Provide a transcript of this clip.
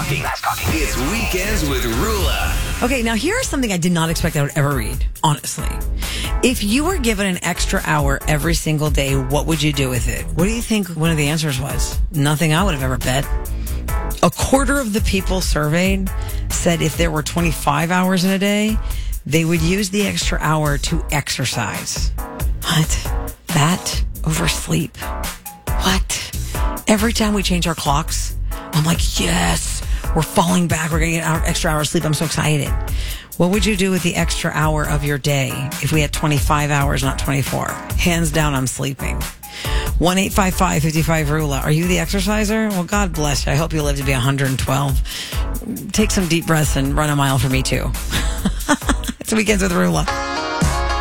talking. It's Weekends with Rula. Okay, now here's something I did not expect I would ever read, honestly. If you were given an extra hour every single day, what would you do with it? What do you think one of the answers was? Nothing I would have ever bet. A quarter of the people surveyed said if there were 25 hours in a day, they would use the extra hour to exercise. What? That over sleep? What? Every time we change our clocks, I'm like, yes, we're falling back. We're going to get an extra hour of sleep. I'm so excited. What would you do with the extra hour of your day if we had 25 hours, not 24? Hands down, I'm sleeping. 1-855-55-RULA. Are you the exerciser? Well, God bless you. I hope you live to be 112. Take some deep breaths and run a mile for me, too. It's Weekends with Rula.